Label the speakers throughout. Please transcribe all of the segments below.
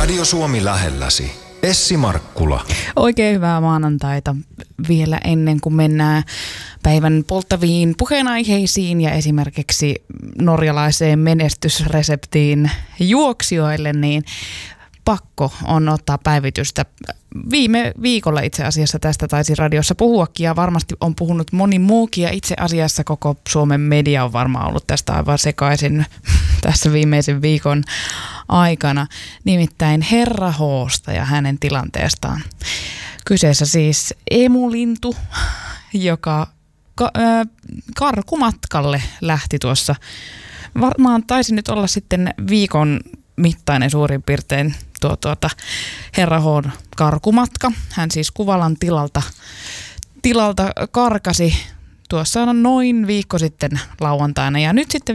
Speaker 1: Radio Suomi lähelläsi. Essi Markkula.
Speaker 2: Oikein hyvää maanantaita vielä ennen kuin mennään päivän polttaviin puheenaiheisiin ja esimerkiksi norjalaiseen menestysreseptiin juoksijoille, niin pakko on ottaa päivitystä. Viime viikolla itse asiassa tästä taisi radiossa puhuakin ja varmasti on puhunut moni muukin ja itse asiassa koko Suomen media on varmaan ollut tästä aivan sekaisin tässä viimeisen viikon aikana. Nimittäin Herra H:sta ja hänen tilanteestaan. Kyseessä siis emulintu, joka karkumatkalle lähti tuossa. Varmaan taisi nyt olla sitten viikon mittainen suurin piirtein Herra H:n karkumatka. Hän siis Kuvalan tilalta karkasi tuossa noin viikko sitten lauantaina ja nyt sitten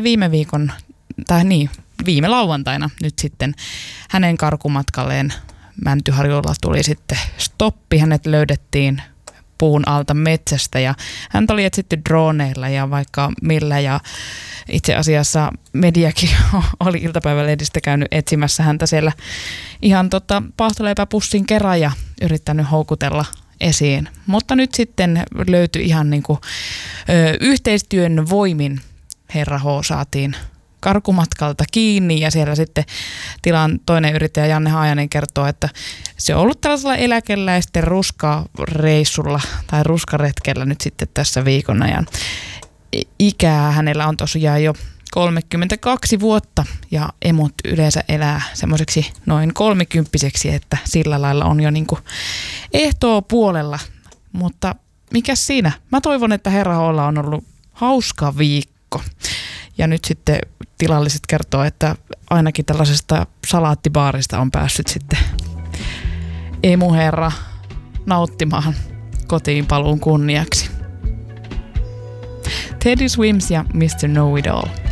Speaker 2: viime lauantaina nyt sitten hänen karkumatkalleen Mäntyharjulla tuli sitten stoppi. Hänet löydettiin puun alta metsästä ja häntä oli etsitty droneilla ja vaikka millä ja itse asiassa mediakin oli iltapäivälehdistä käynyt etsimässä häntä siellä ihan paahtoleipäpussin kerran ja yrittänyt houkutella esiin. Mutta nyt sitten löytyi ihan niin kuin yhteistyön voimin Herra H saatiin karkumatkalta kiinni ja siellä sitten tilan toinen yrittäjä Janne Haajanen kertoo, että se on ollut tällaisella eläkeläisten ruskareissulla tai ruskaretkellä nyt sitten tässä viikon ajan. Ikää hänellä on tosiaan jo 32 vuotta ja emot yleensä elää semmoiseksi noin 30-vuotiaaksi, että sillä lailla on jo niin kuin ehtoo puolella. Mutta mikäs siinä? Mä toivon, että Herra H:lla on ollut hauska viikko. Ja nyt sitten tilalliset kertoo, että ainakin tällaisesta salaattibaarista on päässyt sitten emuherra nauttimaan kotiin paluun kunniaksi. Teddy Swims ja Mr. Know It All.